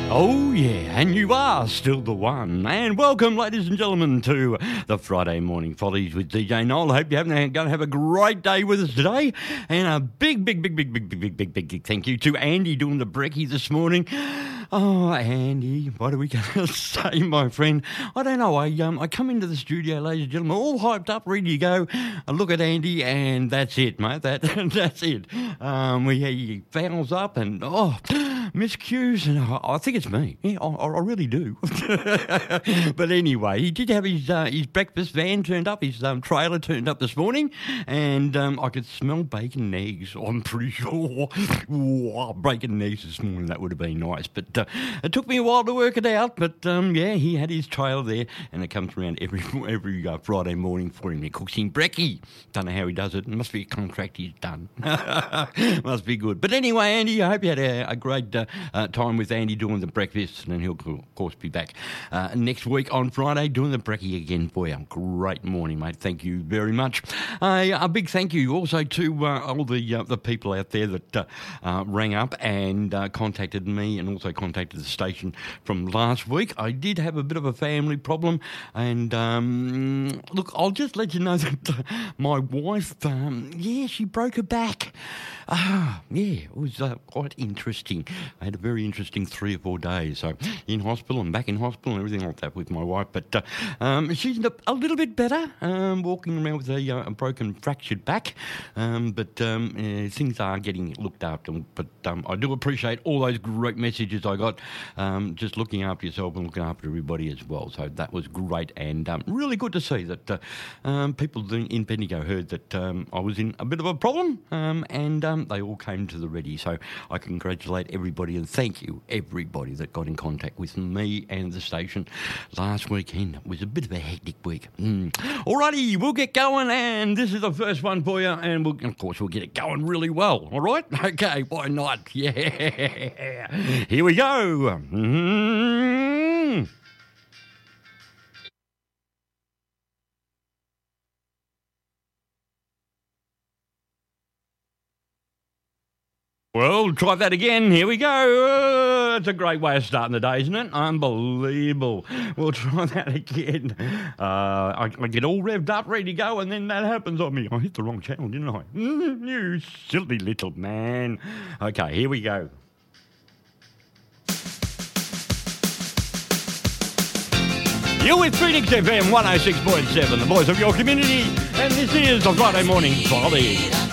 Oh, yeah, and you are still the one. And welcome, ladies and gentlemen, to the Friday Morning Follies with DJ Noel. Hope you're going to have a great day with us today. And a big thank you to Andy doing the brekkie this morning. Oh, Andy, what are we going to say, my friend? I don't know. I come into the studio, ladies and gentlemen, all hyped up, ready to go. I look at Andy, and that's it, mate. That's it. He fouls up, and miscues, and I think it's me. Yeah, I really do. But anyway, he did have his breakfast van turned up, his trailer turned up this morning, and I could smell bacon and eggs, I'm pretty sure. Bacon and eggs this morning, that would have been nice. But it took me a while to work it out, but he had his trailer there, and it comes around every Friday morning for him. He cooks him brekkie. Don't know how he does it. It must be a contract he's done. Must be good. But anyway, Andy, I hope you had a great time with Andy doing the breakfast, and he'll, of course, be back next week on Friday doing the brekkie again for you. Great morning, mate. Thank you very much. A big thank you also to all the people out there that rang up and contacted me and also contacted the station from last week. I did have a bit of a family problem, and look, I'll just let you know that my wife, she broke her back. It was quite interesting. I had a very interesting 3 or 4 days. So in hospital and back in hospital and everything like that with my wife. But she's a little bit better, walking around with a broken, fractured back. But things are getting looked after. But I do appreciate all those great messages I got, just looking after yourself and looking after everybody as well. So that was great, and really good to see that people in Bendigo heard that I was in a bit of a problem, and they all came to the ready. So I congratulate everybody and thank you, everybody that got in contact with me and the station last weekend. It was a bit of a hectic week. Alrighty, we'll get going, and this is the first one for you, and of course we'll get it going really well. All right? Okay, why not? Yeah. Here we go. Well, try that again. Here we go. It's a great way of starting the day, isn't it? Unbelievable. We'll try that again. I get all revved up, ready to go, and then that happens on me. I hit the wrong channel, didn't I? You silly little man. Okay, here we go. You're with Phoenix FM 106.7, the voice of your community, and this is the Friday Morning Follies.